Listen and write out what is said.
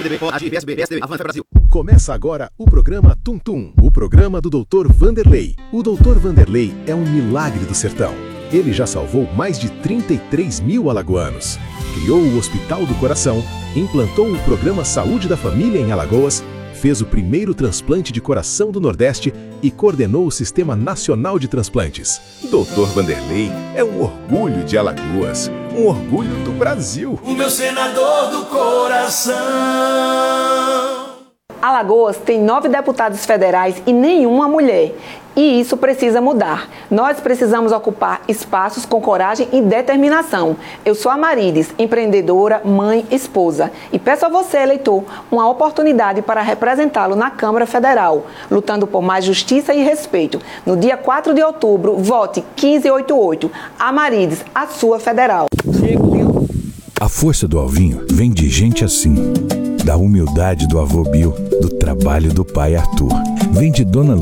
Começa agora o programa Tum Tum, o programa do Dr. Vanderlei. O Dr. Vanderlei é um milagre do sertão. Ele já salvou mais de 33 mil alagoanos. Criou o Hospital do Coração, implantou o programa Saúde da Família em Alagoas, fez o primeiro transplante de coração do Nordeste e coordenou o Sistema Nacional de Transplantes. Dr. Vanderlei é um orgulho de Alagoas, um orgulho do Brasil. O meu senador do coração. Alagoas tem 9 deputados federais e nenhuma mulher. E isso precisa mudar. Nós precisamos ocupar espaços com coragem e determinação. Eu sou a Marides, empreendedora, mãe, esposa. E peço a você, eleitor, uma oportunidade para representá-lo na Câmara Federal, lutando por mais justiça e respeito. No dia 4 de outubro, vote 1588. A Marides, a sua federal. A força do Alvinho vem de gente assim. Da humildade do avô Bill, do trabalho do pai Arthur. Vem de Dona